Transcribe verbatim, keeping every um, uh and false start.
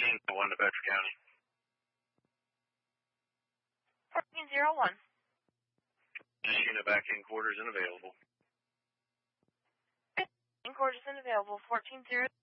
fourteen oh one to Bedford County. fourteen oh one. This unit back in quarters and available. In quarters and available. fourteen oh